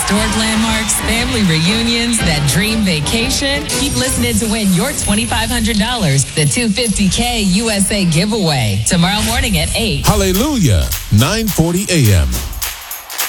historic landmarks, family reunions, that dream vacation. Keep listening to win your $2,500, the $250K USA giveaway. Tomorrow morning at 8. Hallelujah, 9:40 a.m.